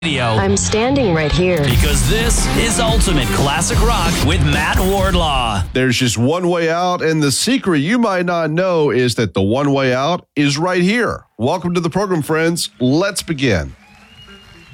I'm standing right here. Because this is Ultimate Classic Rock with Matt Wardlaw. There's just one way out, and the secret you might not know is that the one way out is right here. Welcome to the program, friends. Let's begin.